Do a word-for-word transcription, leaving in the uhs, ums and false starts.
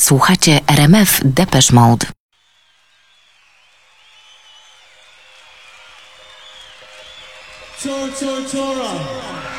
Słuchacie R M F Depeche Mode. Tora, Tora, Tora.